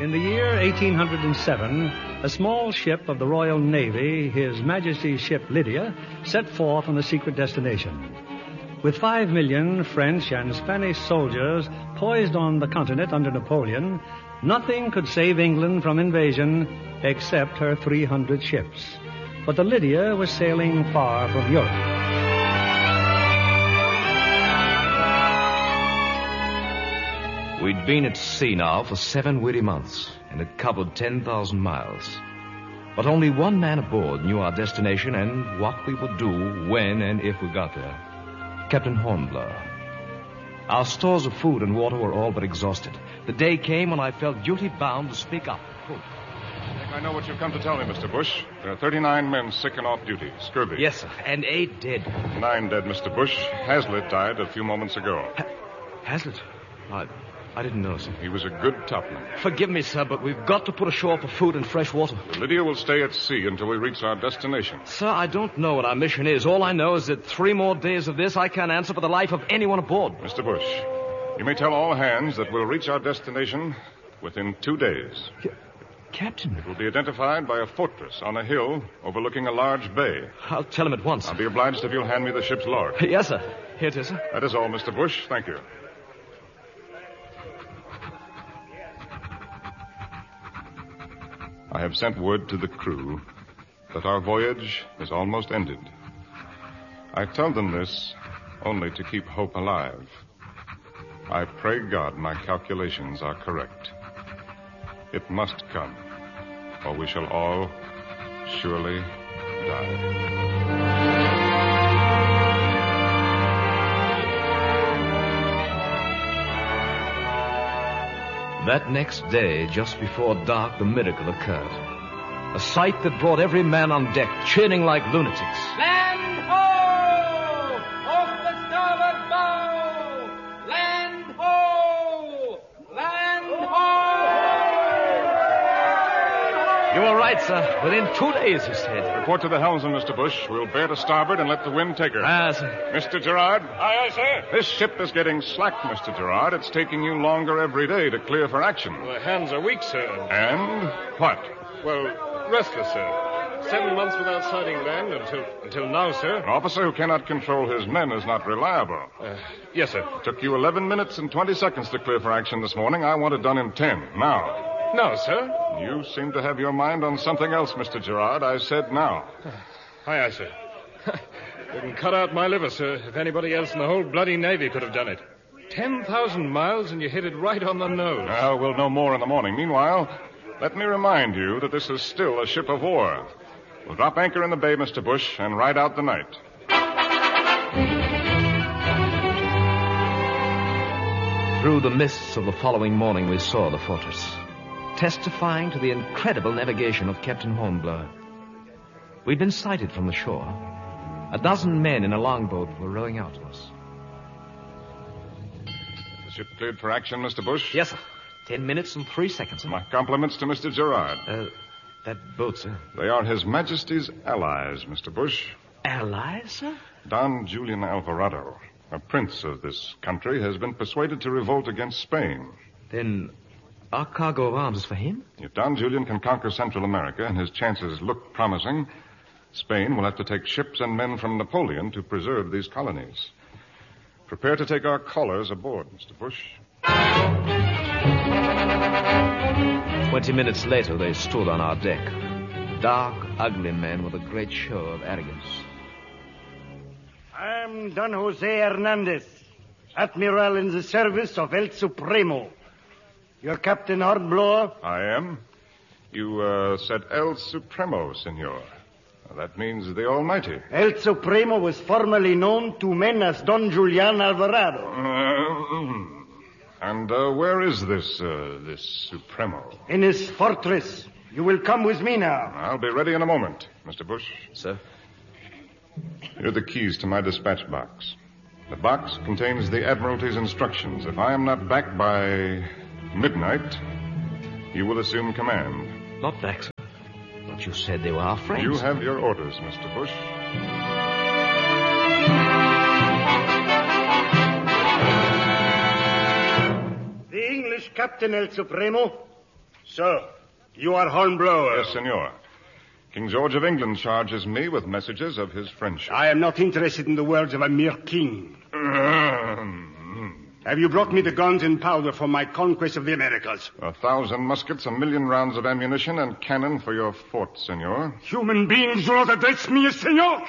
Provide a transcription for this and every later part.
In the year 1807, a small ship of the Royal Navy, His Majesty's ship Lydia, set forth on a secret destination. With 5 million French and Spanish soldiers poised on the continent under Napoleon, nothing could save England from invasion except her 300 ships. But the Lydia was sailing far from Europe. We'd been at sea now for 7 weary months and had covered 10,000 miles. But only one man aboard knew our destination and what we would do when and if we got there. Captain Hornblower. Our stores of food and water were all but exhausted. The day came when I felt duty-bound to speak up. I think I know what you've come to tell me, Mr. Bush. There are 39 men sick and off duty. Scurvy. Yes, sir. And 8 dead. 9 dead, Mr. Bush. Hazlitt died a few moments ago. Hazlitt? I didn't know, sir. He was a good topman. Forgive me, sir, but we've got to put ashore for food and fresh water. The Lydia will stay at sea until we reach our destination. Sir, I don't know what our mission is. All I know is that 3 more days of this, I can't answer for the life of anyone aboard. Mr. Bush, you may tell all hands that we'll reach our destination within 2 days. Captain? It will be identified by a fortress on a hill overlooking a large bay. I'll tell him at once. I'll be obliged if you'll hand me the ship's log. Yes, sir. Here it is, sir. That is all, Mr. Bush. Thank you. I have sent word to the crew that our voyage is almost ended. I tell them this only to keep hope alive. I pray God my calculations are correct. It must come, or we shall all surely die. That next day, just before dark, the miracle occurred. A sight that brought every man on deck cheering like lunatics. Land ho! Off the starboard bow! Land ho! Land ho! You were right, sir. Within 2 days, he said. Report to the helmsman, Mr. Bush. We'll bear to starboard and let the wind take her. Sir. Mr. Gerard? Aye, sir. This ship is getting slack, Mr. Gerard. It's taking you longer every day to clear for action. The hands are weak, sir. And what? Well, restless, sir. 7 months without sighting land until now, sir. An officer who cannot control his men is not reliable. Yes, sir. Took you 11 minutes and 20 seconds to clear for action this morning. I want it done in 10. Now. No, sir. You seem to have your mind on something else, Mr. Gerard. I said now. Aye, sir. You can cut out my liver, sir, if anybody else in the whole bloody Navy could have done it. 10,000 miles and you hit it right on the nose. Well, we'll know more in the morning. Meanwhile, let me remind you that this is still a ship of war. We'll drop anchor in the bay, Mr. Bush, and ride out the night. Through the mists of the following morning, we saw the fortress, testifying to the incredible navigation of Captain Hornblower. We'd been sighted from the shore. 12 men in a longboat were rowing out to us. The ship cleared for action, Mr. Bush? Yes, sir. 10 minutes and 3 seconds, sir. My compliments to Mr. Gerard. That boat, sir. They are His Majesty's allies, Mr. Bush. Allies, sir? Don Julian Alvarado, a prince of this country, has been persuaded to revolt against Spain. Then our cargo of arms is for him? If Don Julian can conquer Central America, and his chances look promising, Spain will have to take ships and men from Napoleon to preserve these colonies. Prepare to take our callers aboard, Mr. Bush. 20 minutes later, they stood on our deck. Dark, ugly men with a great show of arrogance. I'm Don Jose Hernandez, Admiral in the service of El Supremo. You're Captain Hornblower? I am. You said El Supremo, senor. That means the Almighty. El Supremo was formerly known to men as Don Julian Alvarado. And where is this Supremo? In his fortress. You will come with me now. I'll be ready in a moment, Mr. Bush. Sir? Here are the keys to my dispatch box. The box contains the Admiralty's instructions. If I am not back by midnight, you will assume command. Not back, sir. But you said they were our friends. You have your orders, Mr. Bush. The English Captain El Supremo So, you are Hornblower? Yes, senor. King George of England charges me with messages of his friendship. I am not interested in the words of a mere king. Have you brought me the guns and powder for my conquest of the Americas? 1,000 muskets, 1,000,000 rounds of ammunition, and cannon for your fort, senor. Human beings do not address me as senor.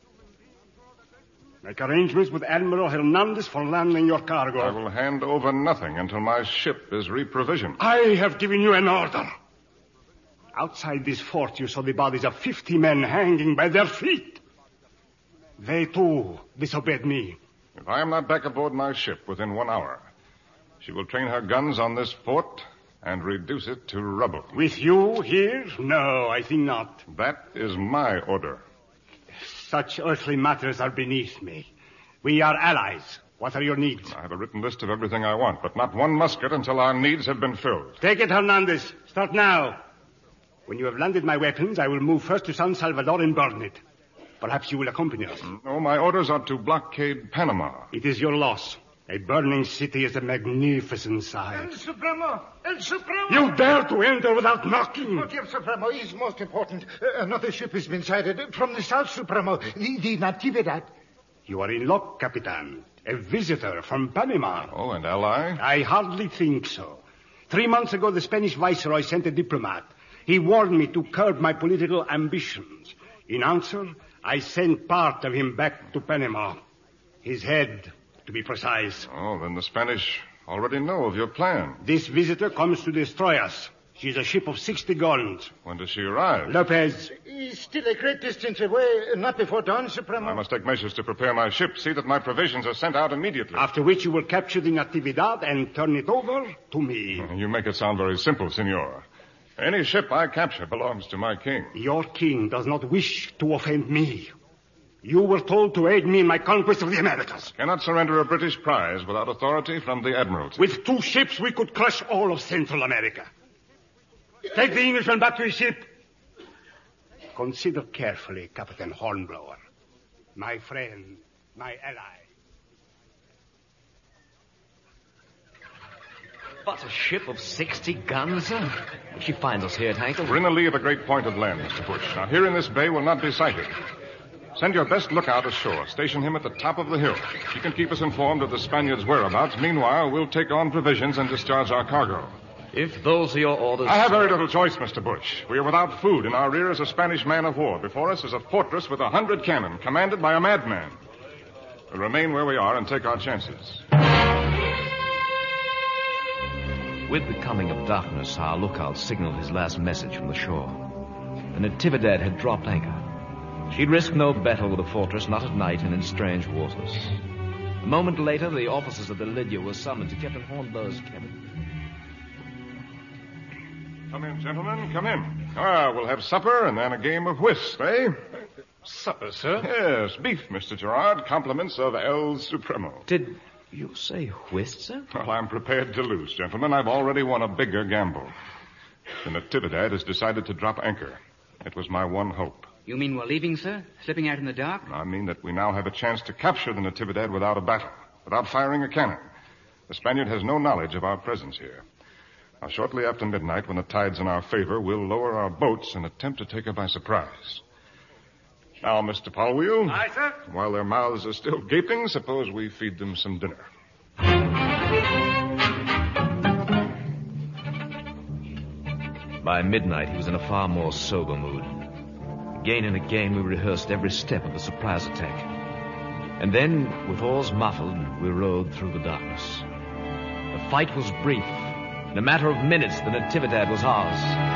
Make arrangements with Admiral Hernandez for landing your cargo. I will hand over nothing until my ship is reprovisioned. I have given you an order. Outside this fort, you saw the bodies of 50 men hanging by their feet. They, too, disobeyed me. If I am not back aboard my ship within 1 hour, she will train her guns on this fort and reduce it to rubble. With you here? No, I think not. That is my order. Such earthly matters are beneath me. We are allies. What are your needs? I have a written list of everything I want, but not one musket until our needs have been filled. Take it, Hernandez. Start now. When you have landed my weapons, I will move first to San Salvador and burn it. Perhaps you will accompany us. No, my orders are to blockade Panama. It is your loss. A burning city is a magnificent sight. El Supremo! El Supremo! You dare to enter without knocking? What, El Supremo, is most important. Another ship has been sighted from the south, Supremo. The Natividad. You are in luck, Capitan. A visitor from Panama. Oh, an ally? I hardly think so. 3 months ago, the Spanish viceroy sent a diplomat. He warned me to curb my political ambitions. In answer, I sent part of him back to Panama. His head, to be precise. Oh, then the Spanish already know of your plan. This visitor comes to destroy us. She's a ship of 60 guns. When does she arrive? Lopez. He's still a great distance away, not before dawn, Supremo. I must take measures to prepare my ship. See that my provisions are sent out immediately. After which you will capture the Natividad and turn it over to me. You make it sound very simple, senor. Any ship I capture belongs to my king. Your king does not wish to offend me. You were told to aid me in my conquest of the Americas. Cannot surrender a British prize without authority from the Admiralty. With 2 ships, we could crush all of Central America. Take the Englishman back to his ship. Consider carefully, Captain Hornblower. My friend, my ally. But a ship of 60 guns, sir? If she finds us here at Hankel... We're in the lee of a great point of land, Mr. Bush. Now, here in this bay will not be sighted. Send your best lookout ashore. Station him at the top of the hill. He can keep us informed of the Spaniards' whereabouts. Meanwhile, we'll take on provisions and discharge our cargo. If those are your orders... I have very little choice, Mr. Bush. We are without food. In our rear is a Spanish man of war. Before us is a fortress with 100 cannon, commanded by a madman. We'll remain where we are and take our chances. With the coming of darkness, our lookout signaled his last message from the shore. The Natividad had dropped anchor. She'd risk no battle with a fortress, not at night and in strange waters. A moment later, the officers of the Lydia were summoned to Captain Hornblower's cabin. Come in, gentlemen, come in. We'll have supper and then a game of whist, eh? Supper, sir? Yes, beef, Mr. Gerard. Compliments of El Supremo. Did you say whist, sir? Well, I'm prepared to lose, gentlemen. I've already won a bigger gamble. The Natividad has decided to drop anchor. It was my one hope. You mean we're leaving, sir? Slipping out in the dark? I mean that we now have a chance to capture the Natividad without a battle, without firing a cannon. The Spaniard has no knowledge of our presence here. Now, shortly after midnight, when the tide's in our favor, we'll lower our boats and attempt to take her by surprise. Now, Mr. Polwheel. Aye, sir. While their mouths are still gaping, suppose we feed them some dinner. By midnight, he was in a far more sober mood. Again and again, we rehearsed every step of the surprise attack. And then, with oars muffled, we rowed through the darkness. The fight was brief. In a matter of minutes, the Natividad was ours.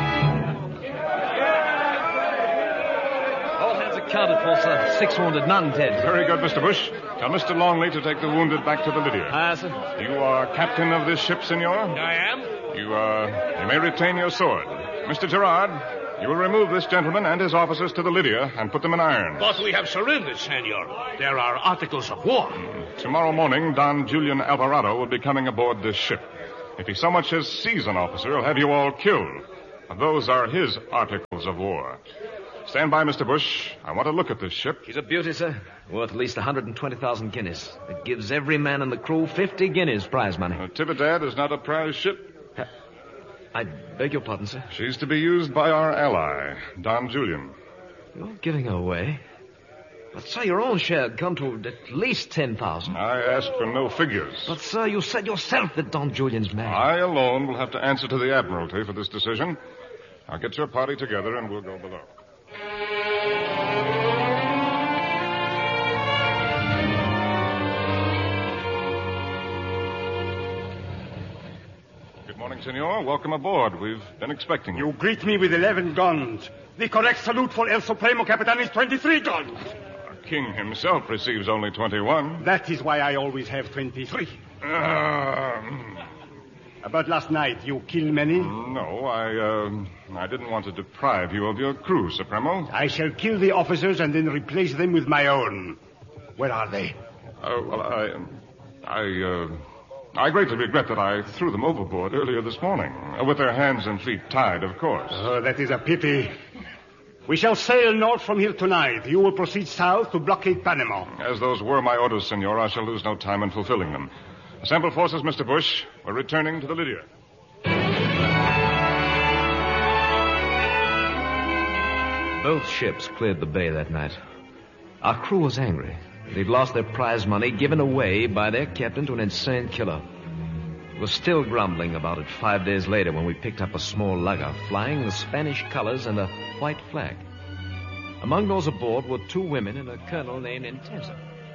All hands accounted for, sir. 6 wounded, none dead. Very good, Mr. Bush. Tell Mr. Longley to take the wounded back to the Lydia. Aye, sir. You are captain of this ship, senor? I am. You may retain your sword. Mr. Gerard, you will remove this gentleman and his officers to the Lydia and put them in irons. But we have surrendered, senor. There are articles of war. Tomorrow morning, Don Julian Alvarado will be coming aboard this ship. If he so much as sees an officer, he'll have you all killed. Those are his articles of war. Stand by, Mr. Bush. I want to look at this ship. She's a beauty, sir. Worth at least 120,000 guineas. It gives every man in the crew 50 guineas prize money. Natividad is not a prize ship. I beg your pardon, sir. She's to be used by our ally, Don Julian. You're giving her away. But, sir, your own share had come to at least 10,000. I asked for no figures. But, sir, you said yourself that Don Julian's man. I alone will have to answer to the Admiralty for this decision. I'll get your party together and we'll go below. Good morning, senor. Welcome aboard. We've been expecting you. You greet me with 11 guns. The correct salute for El Supremo Capitan is 23 guns. The king himself receives only 21. That is why I always have 23. About last night, you killed many? No, I didn't want to deprive you of your crew, Supremo. I shall kill the officers and then replace them with my own. Where are they? I greatly regret that I threw them overboard earlier this morning. With their hands and feet tied, of course. Oh, that is a pity. We shall sail north from here tonight. You will proceed south to blockade Panama. As those were my orders, senor, I shall lose no time in fulfilling them. Assemble forces, Mr. Bush. We're returning to the Lydia. Both ships cleared the bay that night. Our crew was angry. They'd lost their prize money given away by their captain to an insane killer. He was still grumbling about it 5 days later when we picked up a small lugger flying the Spanish colors and a white flag. Among those aboard were 2 women and a colonel named Intenza.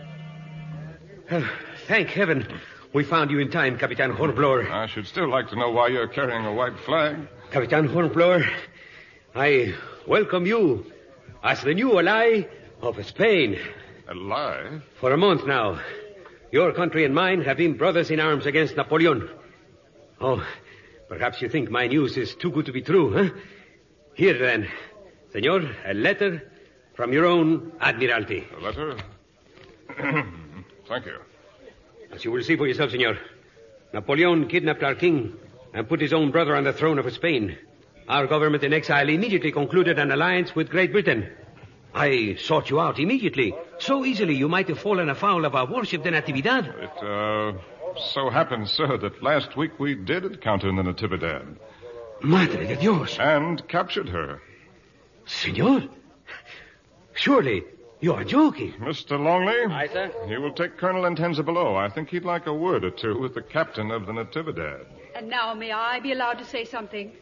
Thank heaven we found you in time, Capitan Hornblower. I should still like to know why you're carrying a white flag. Capitan Hornblower, I welcome you as the new ally of Spain. Ally? For a month now, your country and mine have been brothers in arms against Napoleon. Oh, perhaps you think my news is too good to be true, huh? Here, then, senor, a letter from your own Admiralty. A letter? Thank you. As you will see for yourself, senor, Napoleon kidnapped our king and put his own brother on the throne of Spain. Our government in exile immediately concluded an alliance with Great Britain. I sought you out immediately. So easily you might have fallen afoul of our warship, the Natividad. It, so happens, sir, that last week we did encounter the Natividad. Madre de Dios. And captured her. Senor, surely you are joking. Mr. Longley? Aye, sir? You will take Colonel Intenza below. I think he'd like a word or two with the captain of the Natividad. And now may I be allowed to say something?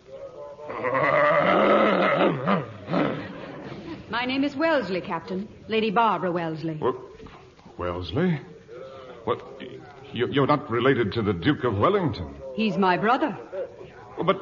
My name is Wellesley, Captain. Lady Barbara Wellesley. What? Wellesley? What? You're not related to the Duke of Wellington? He's my brother. But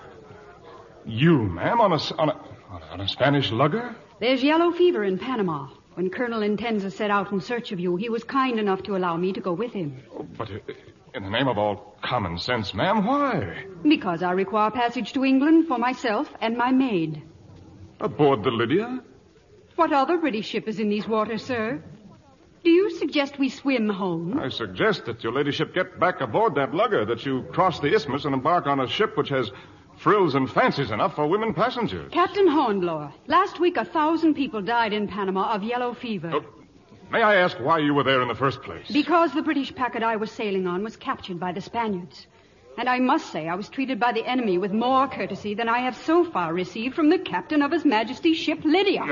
you, ma'am, on a Spanish lugger? There's yellow fever in Panama. When Colonel Intenza set out in search of you, he was kind enough to allow me to go with him. Oh, but in the name of all common sense, ma'am, why? Because I require passage to England for myself and my maid. Aboard the Lydia? What other British ship is in these waters, sir? Do you suggest we swim home? I suggest that your ladyship get back aboard that lugger, that you cross the isthmus and embark on a ship which has frills and fancies enough for women passengers. Captain Hornblower, last week 1,000 people died in Panama of yellow fever. May I ask why you were there in the first place? Because the British packet I was sailing on was captured by the Spaniards. And I must say I was treated by the enemy with more courtesy than I have so far received from the captain of His Majesty's ship Lydia.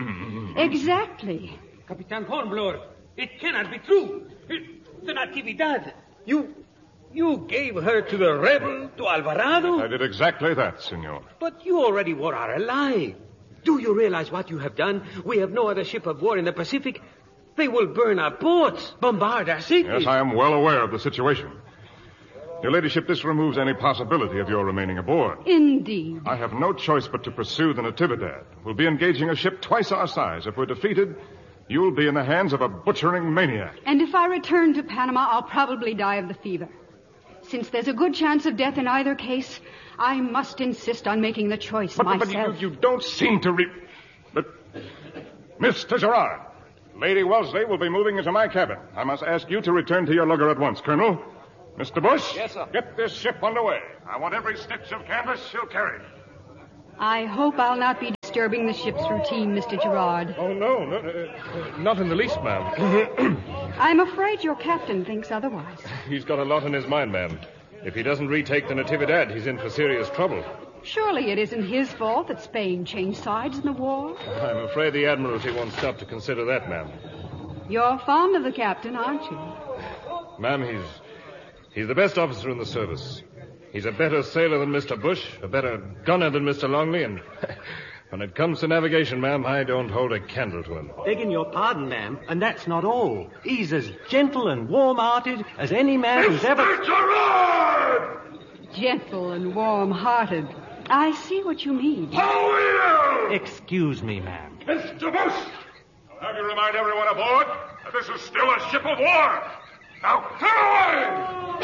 Exactly. Capitan Hornblower, it cannot be true. The Natividad. You gave her to the rebel, to Alvarado? I did exactly that, senor. But you already were our ally. Do you realize what you have done? We have no other ship of war in the Pacific. They will burn our ports, bombard our cities. Yes, I am well aware of the situation. Your ladyship, this removes any possibility of your remaining aboard. Indeed. I have no choice but to pursue the Natividad. We'll be engaging a ship twice our size. If we're defeated, you'll be in the hands of a butchering maniac. And if I return to Panama, I'll probably die of the fever. Since there's a good chance of death in either case, I must insist on making the choice myself. But you don't seem to But, Mr. Gerard, Lady Wellesley will be moving into my cabin. I must ask you to return to your lugger at once, Colonel. Mr. Bush? Yes, sir. Get this ship underway. I want every stitch of canvas she'll carry. I hope I'll not be disturbing the ship's routine, Mr. Gerard. Oh, no, not in the least, ma'am. I'm afraid your captain thinks otherwise. He's got a lot on his mind, ma'am. If he doesn't retake the Natividad, he's in for serious trouble. Surely it isn't his fault that Spain changed sides in the war. I'm afraid the Admiralty won't stop to consider that, ma'am. You're fond of the captain, aren't you? Ma'am, he's the best officer in the service. He's a better sailor than Mr. Bush, a better gunner than Mr. Longley, and when it comes to navigation, ma'am, I don't hold a candle to him. Begging your pardon, ma'am, and that's not all. He's as gentle and warm-hearted as any man who's ever... Mr. Gerard! Gentle and warm-hearted. I see what you mean. How will? Excuse me, ma'am. Mr. Bush! I'll have you remind everyone aboard that this is still a ship of war. Now, clear away!